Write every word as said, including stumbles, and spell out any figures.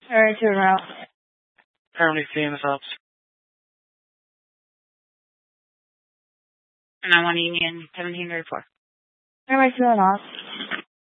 Alright, two in a row. Currently seeing the subs. And I want Union seventeen thirty-four. Am I feeling off?